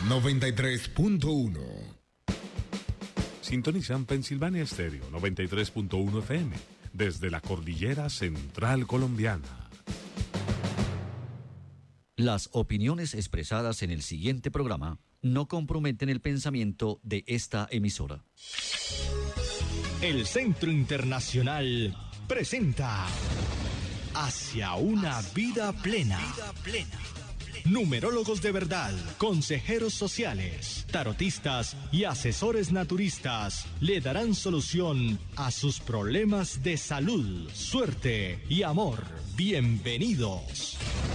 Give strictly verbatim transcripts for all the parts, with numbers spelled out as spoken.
noventa y tres punto uno. Sintonizan Pensilvania Estéreo noventa y tres punto uno F M desde la cordillera central colombiana. Las opiniones expresadas en el siguiente programa no comprometen el pensamiento de esta emisora. El Centro Internacional presenta Hacia una vida plena. Numerólogos de verdad, consejeros sociales, tarotistas y asesores naturistas le darán solución a sus problemas de salud, suerte y amor. Bienvenidos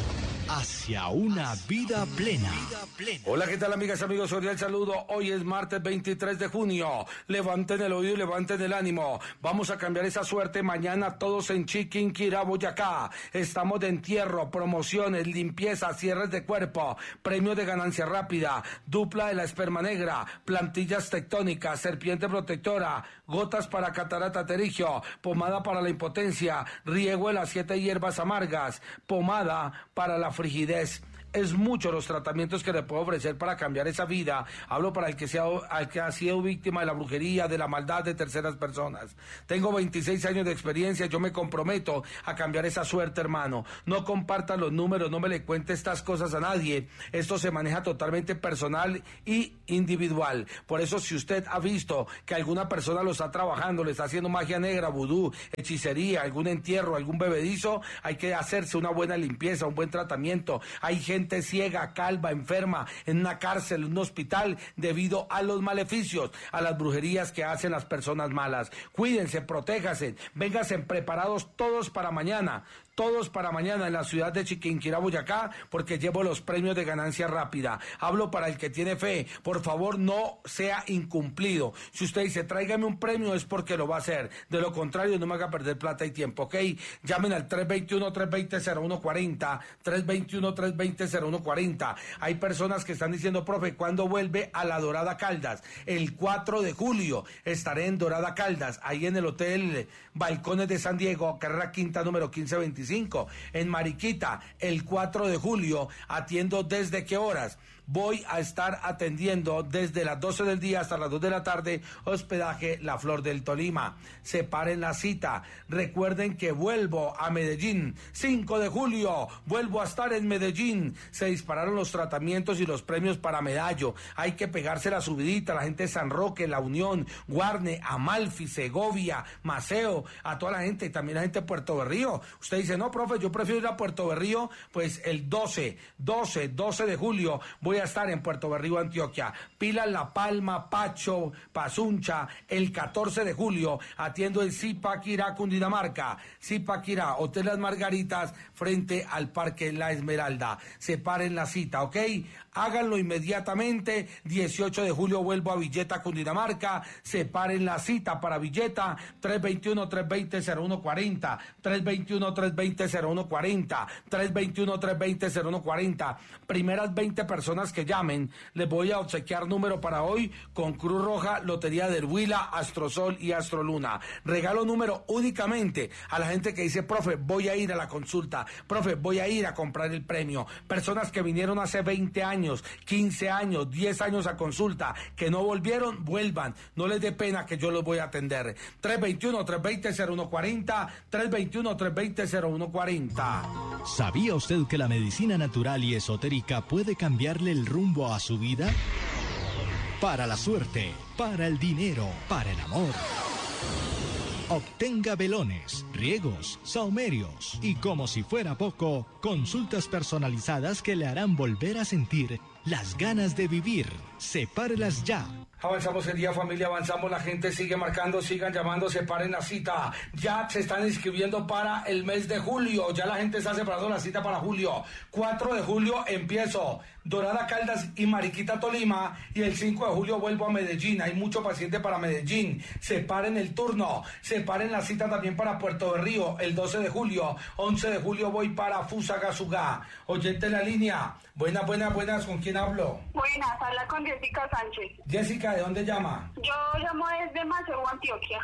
hacia una vida plena. Hola, ¿qué tal, amigas y amigos? Cordial saludo. Hoy es martes veintitrés de junio. Levanten el oído y levanten el ánimo. Vamos a cambiar esa suerte mañana todos en Chiquinquirá, Boyacá. Estamos de entierro, promociones, limpieza, cierres de cuerpo, premio de ganancia rápida, dupla de la esperma negra, plantillas tectónicas, serpiente protectora, gotas para catarata terigio, pomada para la impotencia, riego de las siete hierbas amargas, pomada para la frigidez. Es mucho los tratamientos que le puedo ofrecer para cambiar esa vida. Hablo para el que sea, al que ha sido víctima de la brujería, de la maldad de terceras personas. Tengo veintiséis años de experiencia, yo me comprometo a cambiar esa suerte, hermano. No compartan los números, no me le cuente estas cosas a nadie. Esto se maneja totalmente personal y individual. Por eso, si usted ha visto que alguna persona lo está trabajando, le está haciendo magia negra, vudú, hechicería, algún entierro, algún bebedizo, hay que hacerse una buena limpieza, un buen tratamiento. Hay gente ciega, calva, enferma, en una cárcel, en un hospital, debido a los maleficios, a las brujerías que hacen las personas malas. Cuídense, protéjase, vénganse preparados todos para mañana, todos para mañana en la ciudad de Chiquinquirá, Boyacá, porque llevo los premios de ganancia rápida. Hablo para el que tiene fe, por favor no sea incumplido. Si usted dice, tráigame un premio, es porque lo va a hacer. De lo contrario, no me haga perder plata y tiempo, ¿ok? Llamen al tres dos uno, tres dos cero, cero uno cuatro cero, tres dos uno, tres dos cero, cero uno cuatro cero. Hay personas que están diciendo, profe, ¿cuándo vuelve a la Dorada Caldas? El cuatro de julio estaré en Dorada Caldas, ahí en el Hotel Balcones de San Diego, carrera quinta número quince veinticinco. En Mariquita, el cuatro de julio, atiendo desde qué horas. Voy a estar atendiendo desde las doce del día hasta las dos de la tarde, hospedaje La Flor del Tolima. Separen la cita. Recuerden que vuelvo a Medellín. cinco de julio, vuelvo a estar en Medellín. Se dispararon los tratamientos y los premios para Medallo. Hay que pegarse la subidita. La gente de San Roque, La Unión, Guarne, Amalfi, Segovia, Maceo, a toda la gente, y también la gente de Puerto Berrío. Usted dice, no, profe, yo prefiero ir a Puerto Berrío. Pues el doce, doce, doce de julio voy a estar en Puerto Berrío, Antioquia. Pilas, La Palma, Pacho, Pazuncha. El catorce de julio atiendo en Zipaquirá, Cundinamarca. Zipaquirá, Hotel Las Margaritas, frente al Parque La Esmeralda. Separen la cita, ¿ok? Háganlo inmediatamente. dieciocho de julio vuelvo a Villeta, Cundinamarca. Separen la cita para Villeta. tres dos uno, tres dos cero, cero uno cuatro cero. tres dos uno, tres dos cero, cero uno cuatro cero. tres dos uno, tres dos cero, cero uno cuatro cero. Primeras veinte personas que llamen, les voy a obsequiar número para hoy con Cruz Roja, Lotería del Huila, Astrosol y Astroluna. Regalo número únicamente a la gente que dice, profe, voy a ir a la consulta, profe, voy a ir a comprar el premio. Personas que vinieron hace veinte años, quince años, diez años a consulta, que no volvieron, vuelvan. No les dé pena que yo los voy a atender. tres dos uno, tres dos cero, cero uno cuatro cero, tres dos uno, tres dos cero, cero uno cuatro cero. ¿Sabía usted que la medicina natural y esotérica puede cambiarle el rumbo a su vida? Para la suerte, para el dinero, para el amor. Obtenga velones, riegos, saumerios y, como si fuera poco, consultas personalizadas que le harán volver a sentir las ganas de vivir. Sepárelas ya. Avanzamos el día, familia, avanzamos, la gente sigue marcando, sigan llamando, separen la cita. Ya se están inscribiendo para el mes de julio, ya la gente está separando la cita para julio. cuatro de julio empiezo Dorada Caldas y Mariquita, Tolima, y el cinco de julio vuelvo a Medellín. Hay mucho paciente para Medellín. Separen el turno, separen la cita también para Puerto Berrío, el doce de julio. once de julio voy para Fusagasugá. Oyente en la línea. Buenas, buenas, buenas, ¿con quién hablo? Buenas, habla con Jessica Sánchez. Jessica, ¿de dónde llama? Yo llamo desde Maceo, Antioquia.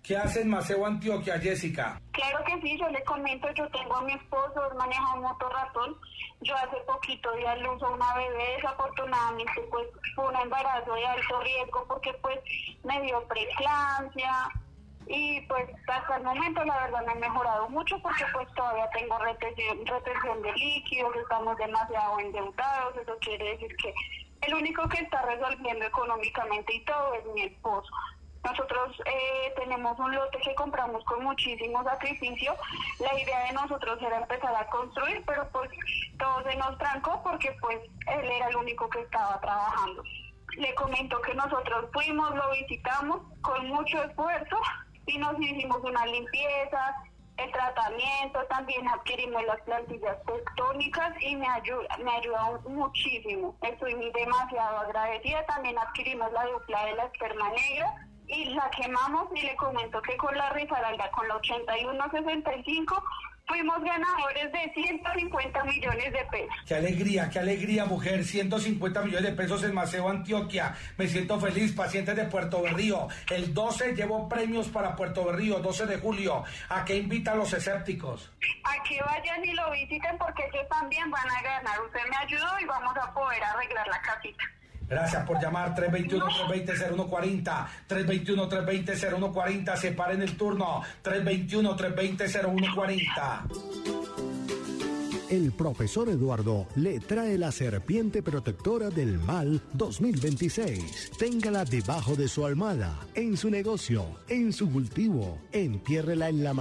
¿Qué hace en Maceo, Antioquia, Jessica? Claro que sí, yo le comento, yo tengo a mi esposo, él maneja un motorratón. Yo hace poquito di a luz a una bebé, desafortunadamente pues fue un embarazo de alto riesgo porque pues me dio preeclampsia y pues hasta el momento la verdad no he mejorado mucho porque pues todavía tengo retención, retención de líquidos, estamos demasiado endeudados, eso quiere decir que el único que está resolviendo económicamente y todo es mi esposo. Nosotros eh, tenemos un lote que compramos con muchísimo sacrificio. La idea de nosotros era empezar a construir, pero pues todo se nos trancó porque pues él era el único que estaba trabajando. Le comento que nosotros fuimos, lo visitamos con mucho esfuerzo y nos hicimos una limpieza, el tratamiento, también adquirimos las plantillas tectónicas y me ayuda, me ayudó muchísimo. Estoy demasiado agradecida. También adquirimos la dupla de la esperma negra y la quemamos y le comento que con la Risaralda, con la ochenta y uno sesenta y cinco, fuimos ganadores de ciento cincuenta millones de pesos. Qué alegría, qué alegría, mujer. ciento cincuenta millones de pesos en Maceo, Antioquia. Me siento feliz, pacientes de Puerto Berrío. El doce llevo premios para Puerto Berrío, doce de julio. ¿A qué invitan los escépticos? A que vayan y lo visiten porque ellos también van a ganar. Usted me ayudó y vamos a poder arreglar la casita. Gracias por llamar. Tres dos uno, tres dos cero, cero uno cuatro cero. tres dos uno, tres dos cero, cero uno cuatro cero. Separen el turno. tres dos uno, tres dos cero, cero uno cuatro cero. El profesor Eduardo le trae la serpiente protectora del mal dos mil veintiséis. Téngala debajo de su almohada, en su negocio, en su cultivo. Entiérrela en la